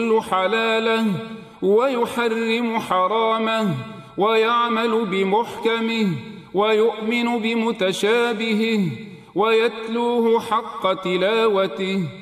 حلاله ويحرم حرامه ويعمل بمحكمه ويؤمن بمتشابهه ويتلوه حق تلاوته